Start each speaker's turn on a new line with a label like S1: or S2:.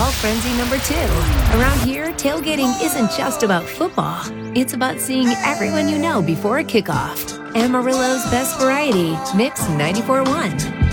S1: football frenzy number 2. Around here, tailgating isn't just about football. It's about seeing everyone you know before kickoff. Amarillo's best variety, Mix 94.1.